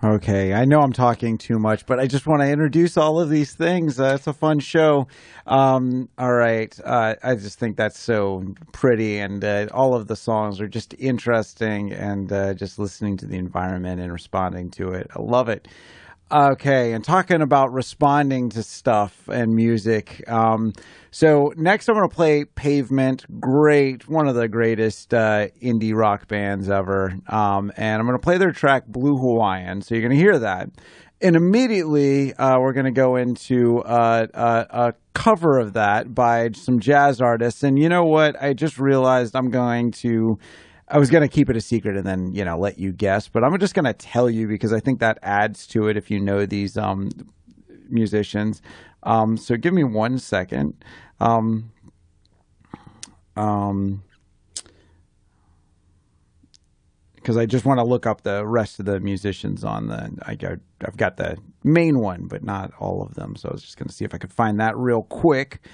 Okay, I know I'm talking too much, but I just want to introduce all of these things. It's a fun show. All right, I just think that's so pretty, and all of the songs are just interesting, and just listening to the environment and responding to it. I love it. Okay, and talking about responding to stuff and music. So next I'm going to play Pavement, great, one of the greatest indie rock bands ever. And I'm going to play their track Blue Hawaiian, so you're going to hear that. And immediately we're going to go into a cover of that by some jazz artists. And you know what? I just realized I was going to keep it a secret and then, let you guess. But I'm just going to tell you because I think that adds to it if you know these musicians. So give me 1 second. Because I just want to look up the rest of the musicians on I've got the main one, but not all of them. So I was just going to see if I could find that real quick.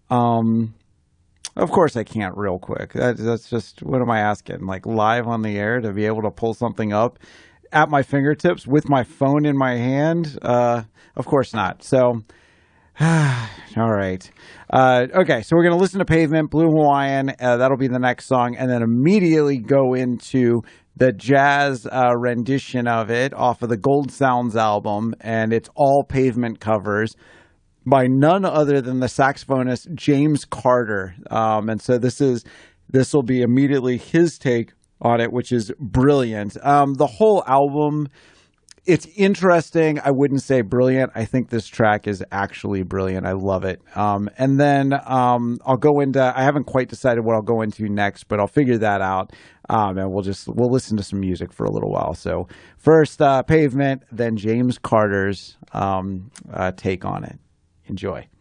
Of course I can't real quick. That's just, what am I asking? Like live on the air to be able to pull something up at my fingertips with my phone in my hand? Of course not. So, all right. Okay, so we're going to listen to Pavement, Blue Hawaiian. That'll be the next song. And then immediately go into the jazz rendition of it off of the Gold Sounds album. And it's all Pavement covers by none other than the saxophonist James Carter. And so this will be immediately his take on it, which is brilliant. The whole album, it's interesting. I wouldn't say brilliant. I think this track is actually brilliant. I love it. And then I'll go into, I haven't quite decided what I'll go into next, but I'll figure that out. And we'll listen to some music for a little while. So first Pavement, then James Carter's take on it. Enjoy.